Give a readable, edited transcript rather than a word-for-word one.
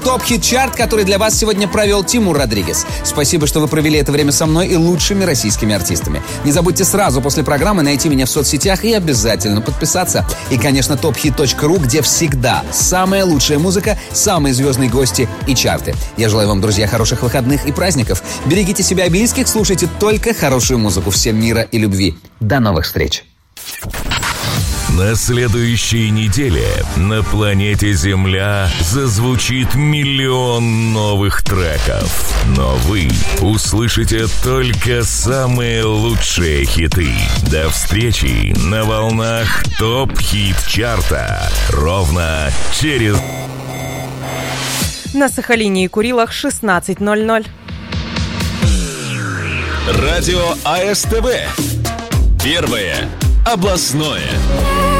Топ-хит-чарт, который для вас сегодня провел Тимур Родригес. Спасибо, что вы провели это время со мной и лучшими российскими артистами. Не забудьте сразу после программы найти меня в соцсетях и обязательно подписаться. И, конечно, tophit.ru, где всегда самая лучшая музыка, самые звездные гости и чарты. Я желаю вам, друзья, хороших выходных и праздников. Берегите себя и близких, слушайте только хорошую музыку. Всем мира и любви. До новых встреч. На следующей неделе на планете Земля зазвучит миллион новых треков. Но вы услышите только самые лучшие хиты. До встречи на волнах ТОП-хит-чарта ровно через... На Сахалине и Курилах 16:00. Радио АСТВ. Первое областное.